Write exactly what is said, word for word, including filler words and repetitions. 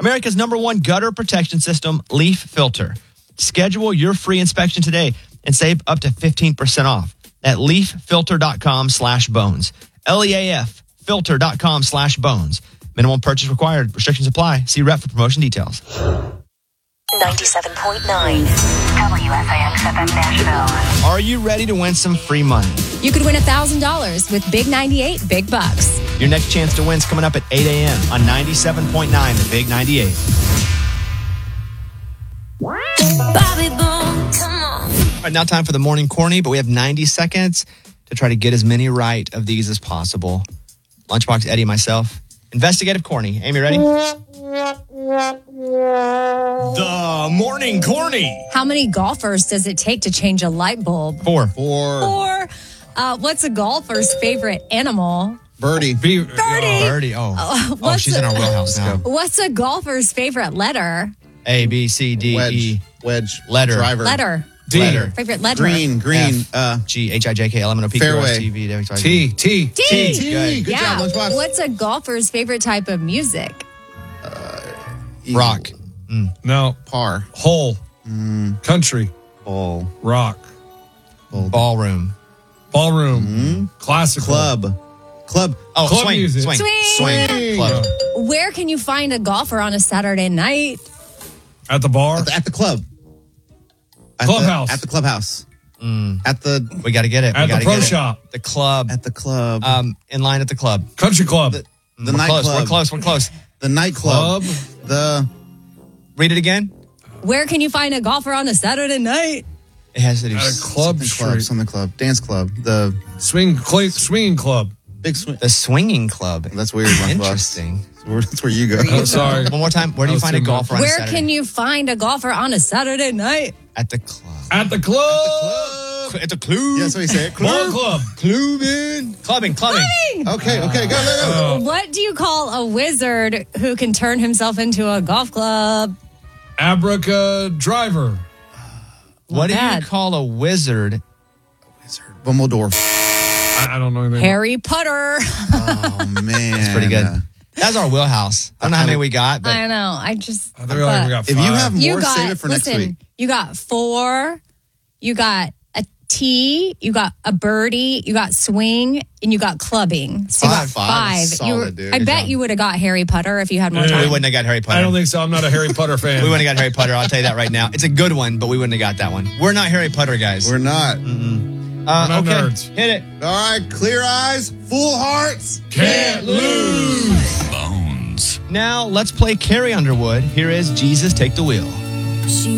America's number one gutter protection system, Leaf Filter. Schedule your free inspection today and save up to fifteen percent off at leaffilter.com slash bones. L E A F filter.com slash bones. Minimum purchase required. Restrictions apply. See rep for promotion details. ninety-seven point nine W S A X F M Nashville. Are you ready to win some free money? You could win one thousand dollars with Big ninety-eight Big Bucks. Your next chance to win is coming up at eight a.m. on ninety-seven point nine The Big ninety-eight. Bobby Boone, come on. All right, now time for the morning corny, but we have ninety seconds to try to get as many right of these as possible. Lunchbox, Eddie, and myself. Investigative corny. Amy, ready? The morning corny. How many golfers does it take to change a light bulb? Four. Four. Or uh, what's a golfer's favorite animal? Birdie. Be- Birdie. Birdie. Oh, oh what's she's a- in our wheelhouse now. What's a golfer's favorite letter? A, B, C, D, Wedge. E, Wedge. Letter. Driver. Letter. D. letter. Favorite letter. Green. Green. F, Uh, G, H, I, J, K, L, M, N, O, P, Q, R, S, Fairway. T, V, W, X, Y, Z. T. T. T. T. Good. Good yeah. job, Lunchbox. What's a golfer's favorite type of music? Eagle. Rock. No. Par. Hole. Country. Ball. Rock. Ballroom. Ballroom. Classical. Club. Club. Oh, Club swing. music. Swing. Swing. Swing. Club. Where can you find a golfer on a Saturday night? At the bar. At the, at the club. At Clubhouse. The, at the clubhouse. At the We got to get it. We At the gotta pro get it. shop. The club. at the club. Um, in line at the club. Country club. the we're nightclub. close. We're close. We're close. The nightclub. Club. The Read it again. Where can you find a golfer on a Saturday night? It has to do. At a s- club something club. street. Something club. Dance club. The Swing. Cl- swinging club. big swing. The swinging club. That's weird. Lunchbox. Interesting. That's where, that's where you go. Oh, sorry. One more time. Where do you That was find a too golfer on a Where Saturday? can you find a golfer on a Saturday night? At the club. At the club. At the club. Yeah, that's what you say. Ball club. Clubbing. Clubbing. Clubbing. Okay, okay, go, go, go. What do you call a wizard who can turn himself into a golf club? Abracadabra. What do bad. you call a wizard? Dumbledore. I, I don't know anything. Harry Potter. Oh, man. That's pretty good. That's our wheelhouse. I don't know how many we got, but I know. I just. I think we only got If five. you have more, you got, save it for listen, next week. you got four, you got a T, you got a birdie, you got swing, and you got clubbing. So you got Five. Five five. is You were- solid, dude. I Good bet job. you would have got Harry Potter if you had more Yeah. we time. wouldn't have got Harry Potter. I don't think so. I'm not a Harry Potter fan. we wouldn't have got Harry Potter. I'll tell you that right now. It's a good one, but we wouldn't have got that one. We're not Harry Potter guys. We're not. uh, We're not okay. nerds. Hit it. All right, clear eyes, full hearts. Can't lose. Now let's play Carrie Underwood. Here is Jesus Take the Wheel.